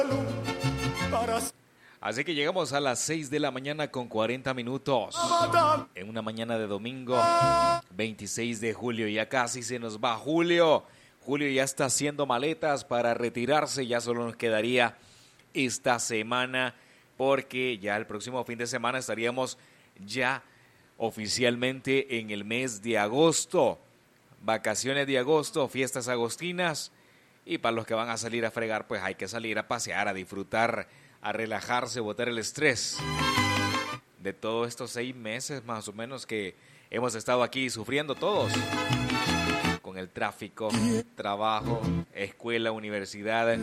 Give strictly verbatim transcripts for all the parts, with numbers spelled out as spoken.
Así que llegamos a las seis de la mañana con cuarenta minutos. En una mañana de domingo, veintiséis de julio. Ya casi se nos va julio. Julio ya está haciendo maletas para retirarse. Ya solo nos quedaría esta semana, porque ya el próximo fin de semana estaríamos ya oficialmente en el mes de agosto. Vacaciones de agosto, fiestas agostinas. Y para los que van a salir a fregar, pues hay que salir a pasear, a disfrutar, a relajarse, botar el estrés de todos estos seis meses más o menos que hemos estado aquí sufriendo todos. Con el tráfico, trabajo, escuela, universidad.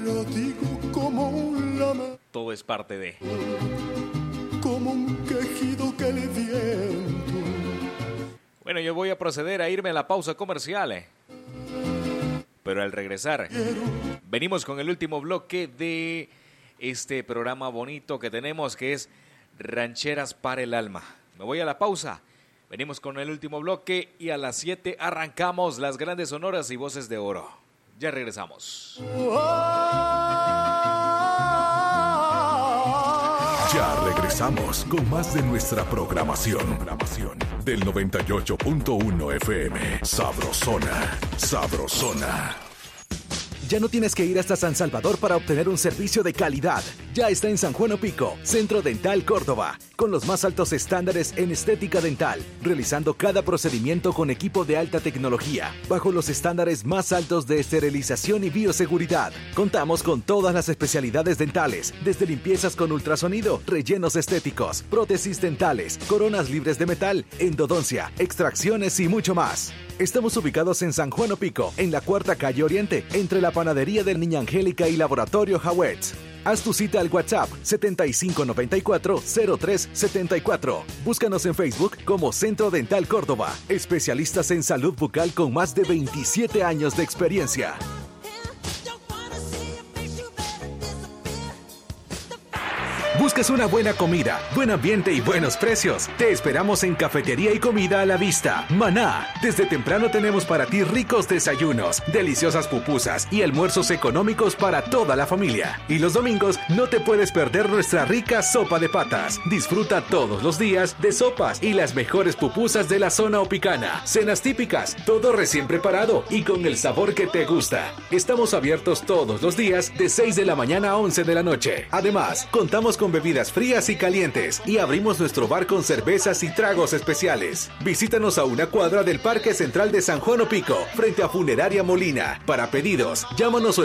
Todo es parte de. Como un quejido que le viento. Bueno, yo voy a proceder a irme a la pausa comercial. Eh. Pero al regresar, venimos con el último bloque de este programa bonito que tenemos, que es Rancheras para el Alma. Me voy a la pausa. Venimos con el último bloque y a las siete arrancamos las grandes sonoras y voces de oro. Ya regresamos. Ya regresamos con más de nuestra programación. programación del noventa y ocho punto uno F M. Sabrosona, sabrosona. Ya no tienes que ir hasta San Salvador para obtener un servicio de calidad. Ya está en San Juan Opico, Centro Dental Córdoba, con los más altos estándares en estética dental, realizando cada procedimiento con equipo de alta tecnología, bajo los estándares más altos de esterilización y bioseguridad. Contamos con todas las especialidades dentales, desde limpiezas con ultrasonido, rellenos estéticos, prótesis dentales, coronas libres de metal, endodoncia, extracciones y mucho más. Estamos ubicados en San Juan Opico, en la Cuarta Calle Oriente, entre la Panadería del Niña Angélica y Laboratorio Hawetz. Haz tu cita al WhatsApp setenta y cinco noventa y cuatro cero tres setenta y cuatro. Búscanos en Facebook como Centro Dental Córdoba. Especialistas en salud bucal con más de veintisiete años de experiencia. ¿Buscas una buena comida, buen ambiente y buenos precios? Te esperamos en Cafetería y Comida a la Vista, Maná. Desde temprano tenemos para ti ricos desayunos, deliciosas pupusas y almuerzos económicos para toda la familia. Y los domingos no te puedes perder nuestra rica sopa de patas. Disfruta todos los días de sopas y las mejores pupusas de la zona opicana. Cenas típicas, todo recién preparado y con el sabor que te gusta. Estamos abiertos todos los días de seis de la mañana a once de la noche. Además, contamos con bebidas frías y calientes y abrimos nuestro bar con cervezas y tragos especiales. Visítanos a una cuadra del Parque Central de San Juan Opico, frente a Funeraria Molina. Para pedidos, llámanos